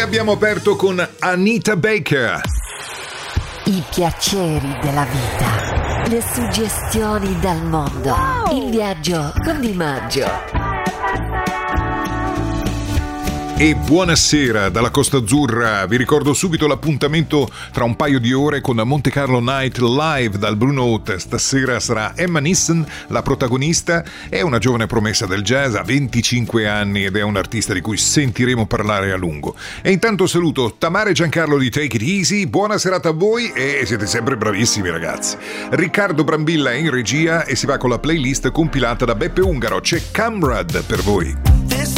abbiamo aperto con Anita Baker. I piaceri della vita, le suggestioni dal mondo, il viaggio con Di Maggio. E buonasera dalla Costa Azzurra. Vi ricordo subito l'appuntamento tra un paio di ore con Monte Carlo Night Live dal Blue Note. Stasera sarà Emma Nissen la protagonista. È una giovane promessa del jazz, ha 25 anni ed è un artista di cui sentiremo parlare a lungo. E intanto saluto Tamara e Giancarlo di Take It Easy. Buona serata a voi e siete sempre bravissimi, ragazzi. Riccardo Brambilla è in regia e si va con la playlist compilata da Beppe Ungaro. C'è Camrad per voi.